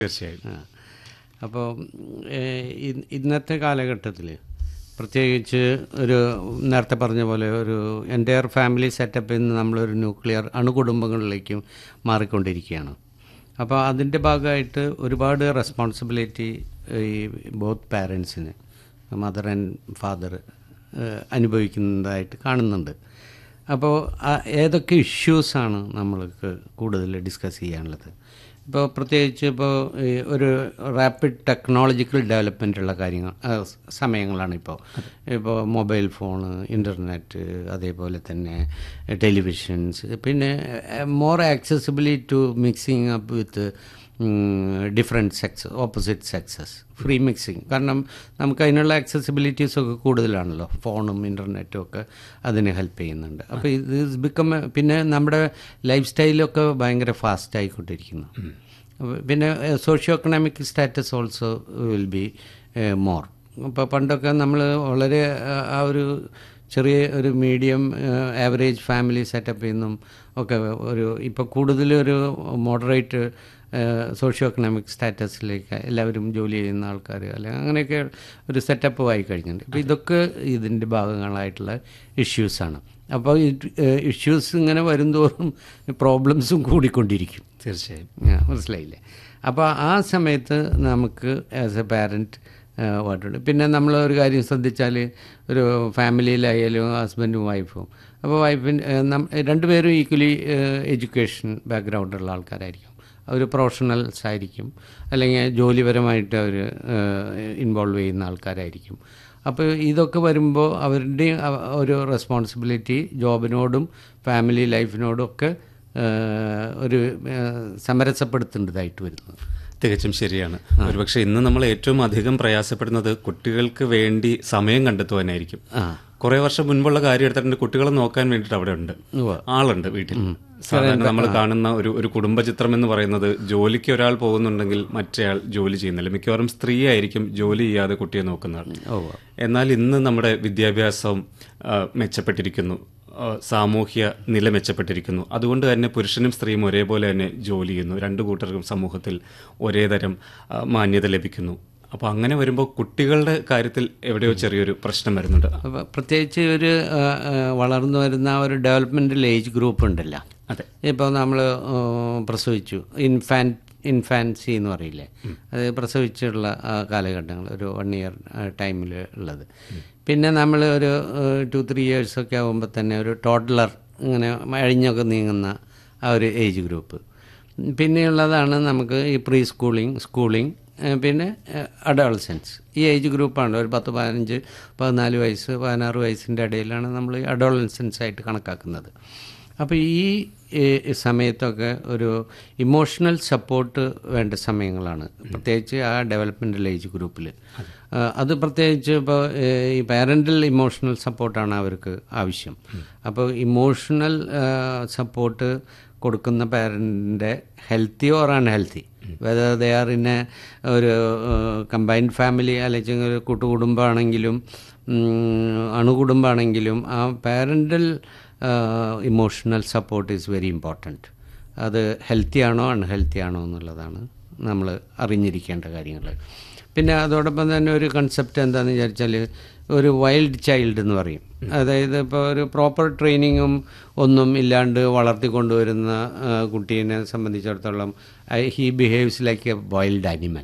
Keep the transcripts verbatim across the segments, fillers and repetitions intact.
തീർച്ചയായും. അപ്പോൾ ഇന്നത്തെ കാലഘട്ടത്തിൽ പ്രത്യേകിച്ച് ഒരു നേരത്തെ പറഞ്ഞ പോലെ ഒരു എൻ്റയർ ഫാമിലി സെറ്റപ്പിൽ നിന്ന് നമ്മളൊരു ന്യൂക്ലിയർ അണുകുടുംബങ്ങളിലേക്കും മാറിക്കൊണ്ടിരിക്കുകയാണ്. അപ്പോൾ അതിൻ്റെ ഭാഗമായിട്ട് ഒരുപാട് റെസ്പോൺസിബിലിറ്റി ഈ ബോത്ത് പാരൻസിന്, മദർ ആൻഡ് ഫാദർ അനുഭവിക്കുന്നതായിട്ട് കാണുന്നുണ്ട്. അപ്പോൾ ഏതൊക്കെ ഇഷ്യൂസാണ് നമ്മൾക്ക് കൂടുതൽ ഡിസ്കസ് ചെയ്യാനുള്ളത്? ഇപ്പോൾ പ്രത്യേകിച്ച് ഇപ്പോൾ ഒരു റാപ്പിഡ് ടെക്നോളജിക്കൽ ഡെവലപ്മെൻറ്റുള്ള കാര്യങ്ങൾ സമയങ്ങളാണ് ഇപ്പോൾ. ഇപ്പോൾ മൊബൈൽ ഫോണ്, ഇൻ്റർനെറ്റ്, അതേപോലെ തന്നെ ടെലിവിഷൻസ്, പിന്നെ more accessibility to mixing up with different sex, opposite sexes, free mixing. കാരണം നമുക്ക് അതിനുള്ള ആക്സസിബിലിറ്റീസൊക്കെ കൂടുതലാണല്ലോ, ഫോണും ഇൻ്റർനെറ്റും ഒക്കെ അതിന് ഹെൽപ്പ് ചെയ്യുന്നുണ്ട്. അപ്പോൾ ഇത് ഇസ് ബിക്കം, പിന്നെ നമ്മുടെ ലൈഫ് സ്റ്റൈലൊക്കെ ഭയങ്കര ഫാസ്റ്റ് ആയിക്കൊണ്ടിരിക്കുന്നു. പിന്നെ socio economic status also will be more. ഇപ്പോൾ പണ്ടൊക്കെ നമ്മൾ വളരെ ആ ഒരു ചെറിയ ഒരു മീഡിയം ആവറേജ് ഫാമിലി സെറ്റപ്പിൽ നിന്നും ഒക്കെ ഒരു ഇപ്പോൾ കൂടുതലൊരു മോഡറേറ്റ് സോഷ്യോ എക്കണോമിക് സ്റ്റാറ്റസിലേക്ക് എല്ലാവരും ജോലി ചെയ്യുന്ന ആൾക്കാർ അല്ലെങ്കിൽ അങ്ങനെയൊക്കെ ഒരു സെറ്റപ്പ് ആയി കഴിഞ്ഞിട്ടുണ്ട്. അപ്പോൾ ഇതൊക്കെ ഇതിൻ്റെ ഭാഗങ്ങളായിട്ടുള്ള ഇഷ്യൂസാണ്. അപ്പോൾ ഇഷ്യൂസ് ഇങ്ങനെ വരുംതോറും പ്രോബ്ലംസും കൂടിക്കൊണ്ടിരിക്കും. തീർച്ചയായും. മനസ്സിലായില്ലേ? അപ്പോൾ ആ സമയത്ത് നമുക്ക് ആസ് എ പാരൻറ്റ് വാട്ടുണ്ട്. പിന്നെ നമ്മൾ ഒരു കാര്യം ശ്രദ്ധിച്ചാൽ ഒരു ഫാമിലിയിലായാലും ഹസ്ബൻഡും വൈഫും, അപ്പോൾ വൈഫിന് രണ്ടുപേരും ഈക്വലി എഡ്യൂക്കേഷൻ ബാക്ക്ഗ്രൗണ്ടുള്ള ആൾക്കാരായിരിക്കും, അവർ പ്രൊഫഷണൽസ് ആയിരിക്കും, അല്ലെങ്കിൽ ജോലിപരമായിട്ട് അവർ ഇൻവോൾവ് ചെയ്യുന്ന ആൾക്കാരായിരിക്കും. അപ്പോൾ ഇതൊക്കെ വരുമ്പോൾ അവരുടെ ഒരു റെസ്പോൺസിബിലിറ്റി ജോബിനോടും ഫാമിലി ലൈഫിനോടും ഒക്കെ ഒരു സമരസപ്പെടുത്തേണ്ടതായിട്ട് വരുന്നത്. തികച്ചും ശരിയാണ്. ഒരുപക്ഷെ ഇന്ന് നമ്മൾ ഏറ്റവും അധികം പ്രയാസപ്പെടുന്നത് കുട്ടികൾക്ക് വേണ്ടി സമയം കണ്ടെത്തുവാനായിരിക്കും. കുറെ വർഷം മുൻപുള്ള കാര്യം എടുത്തിട്ടുണ്ട്, കുട്ടികളെ നോക്കാൻ വേണ്ടിയിട്ട് അവിടെ ഉണ്ട്, ആളുണ്ട് വീട്ടിൽ. സാധാരണ നമ്മൾ കാണുന്ന ഒരു ഒരു കുടുംബചിത്രം എന്ന് പറയുന്നത് ജോലിക്ക് ഒരാൾ പോകുന്നുണ്ടെങ്കിൽ മറ്റേയാൾ ജോലി ചെയ്യുന്നില്ല. മിക്കവാറും സ്ത്രീ ആയിരിക്കും ജോലി ചെയ്യാതെ കുട്ടിയെ നോക്കുന്ന ആൾ. എന്നാൽ ഇന്ന് നമ്മുടെ വിദ്യാഭ്യാസം മെച്ചപ്പെട്ടിരിക്കുന്നു, സാമൂഹ്യ നില മെച്ചപ്പെട്ടിരിക്കുന്നു. അതുകൊണ്ട് തന്നെ പുരുഷനും സ്ത്രീയും ഒരേപോലെ തന്നെ ജോലി ചെയ്യുന്നു, രണ്ടു കൂട്ടർക്കും സമൂഹത്തിൽ ഒരേ തരം മാന്യത ലഭിക്കുന്നു. അപ്പോൾ അങ്ങനെ വരുമ്പോൾ കുട്ടികളുടെ കാര്യത്തിൽ എവിടെയോ ചെറിയൊരു പ്രശ്നം വരുന്നുണ്ട്. പ്രത്യേകിച്ച് ഒരു വളർന്നു വരുന്ന ഒരു ഡെവലപ്മെൻ്റൽ ഏജ് ഗ്രൂപ്പ് ഉണ്ടല്ലോ. അതെ. ഇപ്പോൾ നമ്മൾ പ്രസവിച്ചു, ഇൻഫാൻ ഇൻഫാൻസി എന്ന് പറയില്ലേ, അത് പ്രസവിച്ചുള്ള കാലഘട്ടങ്ങൾ, ഒരു വൺ ഇയർ ടൈമിൽ ഉള്ളത്. പിന്നെ നമ്മൾ ഒരു ടു ത്രീ ഇയേഴ്സൊക്കെ ആകുമ്പോൾ തന്നെ ഒരു ടോഡ്ലർ, ഇങ്ങനെ അഴിഞ്ഞൊക്കെ നീങ്ങുന്ന ആ ഒരു ഏജ് ഗ്രൂപ്പ്. പിന്നെയുള്ളതാണ് നമുക്ക് ഈ പ്രീ സ്കൂളിങ്, സ്കൂളിങ്, പിന്നെ അഡോളസൻസ്. ഈ ഏജ് ഗ്രൂപ്പാണ് ഒരു പത്ത് പതിനഞ്ച് പതിനാല് വയസ്സ് പതിനാറ് വയസ്സിൻ്റെ ഇടയിലാണ് നമ്മൾ ഈ അഡോളസൻസ് ആയിട്ട് കണക്കാക്കുന്നത്. അപ്പോൾ ഈ സമയത്തൊക്കെ ഒരു ഇമോഷണൽ സപ്പോർട്ട് വേണ്ട സമയങ്ങളാണ്, പ്രത്യേകിച്ച് ആ ഡെവലപ്മെൻ്റൽ ഏജ് ഗ്രൂപ്പിൽ. അത് പ്രത്യേകിച്ച് ഇപ്പോൾ ഈ പാരൻ്റൽ ഇമോഷണൽ സപ്പോർട്ടാണ് അവർക്ക് ആവശ്യം. അപ്പോൾ ഇമോഷണൽ സപ്പോർട്ട് കൊടുക്കുന്ന പാരൻറ്റിൻ്റെ healthy or unhealthy, whether they are in A ഒരു കമ്പൈൻഡ് ഫാമിലി അല്ലെങ്കിൽ ഒരു കൂട്ടുകുടുംബമാണെങ്കിലും അണുകുടുംബമാണെങ്കിലും ആ parental emotional support is very important. അത് ഹെൽത്തി ആണോ അൺഹെൽത്തി ആണോ എന്നുള്ളതാണ് നമ്മൾ അറിഞ്ഞിരിക്കേണ്ട കാര്യങ്ങൾ. പിന്നെ അതോടൊപ്പം തന്നെ ഒരു കൺസെപ്റ്റ് എന്താണെന്ന് വിചാരിച്ചാൽ ഒരു വൈൽഡ് ചൈൽഡ് എന്ന് പറയും. അതായത് ഇപ്പോൾ ഒരു പ്രോപ്പർ ട്രെയിനിങ്ങും ഒന്നും ഇല്ലാണ്ട് വളർത്തിക്കൊണ്ടുവരുന്ന കുട്ടീനെ സംബന്ധിച്ചിടത്തോളം he behaves like A wild animal.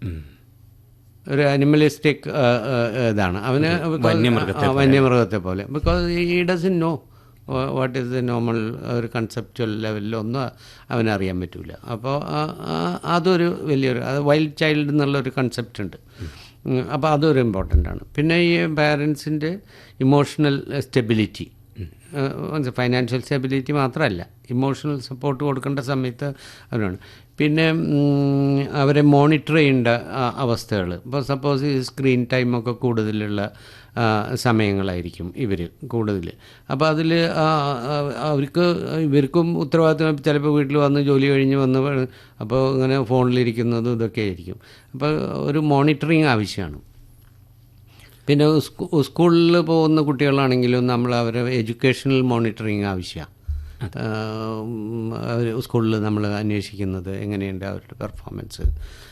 ഒരു അനിമലിസ്റ്റിക് ഇതാണ് അവന്, വന്യമൃഗത്തെ പോലെ. Because he doesn't no what is the normal ഒരു കൺസെപ്ച്വൽ ലെവലിലൊന്നും അവനറിയാൻ പറ്റില്ല. അപ്പോൾ അതൊരു വലിയൊരു വൈൽഡ് ചൈൽഡ് എന്നുള്ളൊരു കൺസെപ്റ്റ് ഉണ്ട്. അപ്പോൾ അതൊരു ഇമ്പോർട്ടൻ്റ് ആണ്. പിന്നെ ഈ പാരൻസിൻ്റെ ഇമോഷണൽ സ്റ്റെബിലിറ്റി, ഫൈനാൻഷ്യൽ സ്റ്റെബിലിറ്റി മാത്രമല്ല, ഇമോഷണൽ സപ്പോർട്ട് കൊടുക്കേണ്ട സമയത്ത് അവരാണ്. പിന്നെ അവരെ മോണിറ്റർ ചെയ്യേണ്ട അവസ്ഥകൾ. ഇപ്പോൾ സപ്പോസ് ഈ സ്ക്രീൻ ടൈമൊക്കെ കൂടുതലുള്ള സമയങ്ങളായിരിക്കും ഇവർ കൂടുതൽ. അപ്പോൾ അതിൽ അവർക്ക് ഇവർക്കും ഉത്തരവാദിത്വം, ചിലപ്പോൾ വീട്ടിൽ വന്ന് ജോലി കഴിഞ്ഞ് വന്ന് അപ്പോൾ ഇങ്ങനെ ഫോണിലിരിക്കുന്നതും ഇതൊക്കെ ആയിരിക്കും. അപ്പോൾ ഒരു മോണിറ്ററിങ് ആവശ്യമാണ്. പിന്നെ സ്കൂളിൽ പോകുന്ന കുട്ടികളാണെങ്കിലും നമ്മൾ അവരെ എഡ്യൂക്കേഷണൽ മോണിറ്ററിങ് ആവശ്യമാണ്. സ്കൂളിൽ നമ്മൾ അന്വേഷിക്കുന്നത് എങ്ങനെയുണ്ട് അവരുടെ പെർഫോമൻസ്.